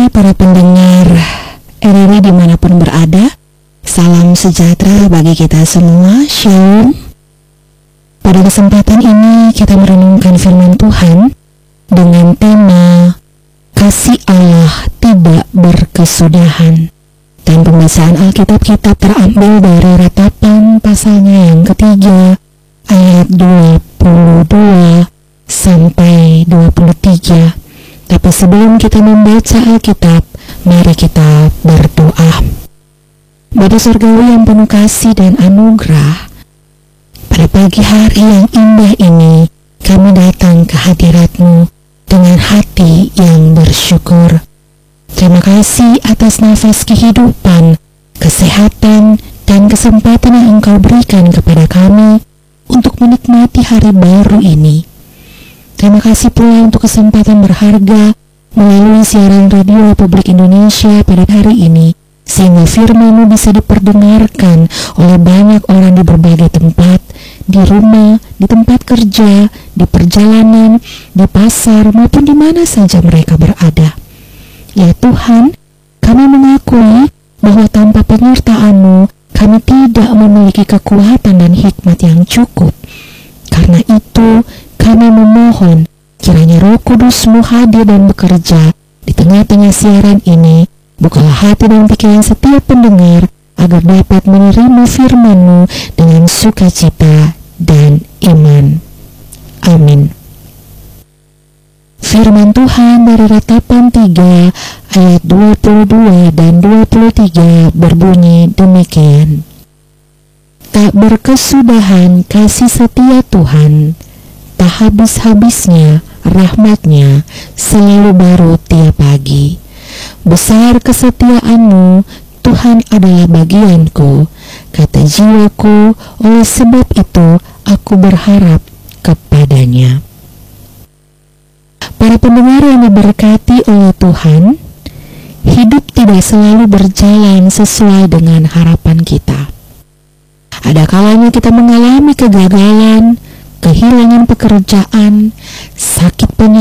Hai para pendengar RRI dimanapun berada, salam sejahtera bagi kita semua, Shalom. Pada kesempatan ini kita merenungkan firman Tuhan dengan tema Kasih Allah tidak berkesudahan. Dan pembacaan Alkitab kita terambil dari Ratapan pasalnya yang ketiga, ayat 22 sampai 23. Tapi sebelum kita membaca Alkitab, mari kita berdoa. Bapa Surgawi yang penuh kasih dan anugerah, pada pagi hari yang indah ini, kami datang ke hadirat-Mu dengan hati yang bersyukur. Terima kasih atas nafas kehidupan, kesehatan, dan kesempatan yang Engkau berikan kepada kami untuk menikmati hari baru ini. Terima kasih pula untuk kesempatan berharga melalui siaran radio Republik Indonesia pada hari ini, sehingga firman-Mu bisa diperdengarkan oleh banyak orang di berbagai tempat, di rumah, di tempat kerja, di perjalanan, di pasar, maupun di mana saja mereka berada. Ya Tuhan, kami mengakui bahwa tanpa penyertaan-Mu, kami tidak memiliki kekuatan dan hikmat yang cukup. Karena itu, kami memohon kiranya Roh Kudus-Mu hadir dan bekerja di tengah-tengah siaran ini. Bukalah hati dan pikiran setiap pendengar agar dapat menerima firman-Mu dengan sukacita dan iman. Amin. Firman Tuhan dari Ratapan 3 ayat 22 dan 23 berbunyi demikian. Tak berkesudahan kasih setia Tuhan, tak habis-habisnya rahmat-Nya selalu baru tiap pagi. Besar kesetiaan-Mu, Tuhan adalah bagianku, kata jiwaku, oleh sebab itu aku berharap kepada-Nya. Para pendengar yang diberkati oleh Tuhan, hidup tidak selalu berjalan sesuai dengan harapan kita. Ada kalanya kita mengalami kegagalan, kehilangan pekerjaan, sakit penyakit,